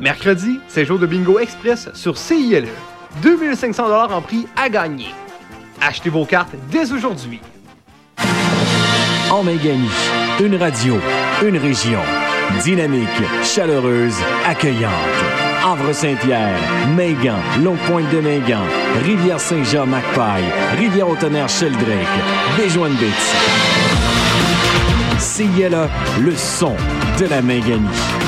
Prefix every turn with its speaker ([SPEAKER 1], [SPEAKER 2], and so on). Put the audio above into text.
[SPEAKER 1] Mercredi, c'est jour de bingo express sur CILE. 2500 $ en prix à gagner. Achetez vos cartes dès aujourd'hui.
[SPEAKER 2] En Méganie, une radio, une région. Dynamique, chaleureuse, accueillante. Havre-Saint-Pierre, Mégane, Longue-Pointe-de-Mégane, Rivière-Saint-Jean-Macpaille, Rivière-au-Tonnerre-Sheldrake, Béjoine-Bits. CILE, le son de la Méganie.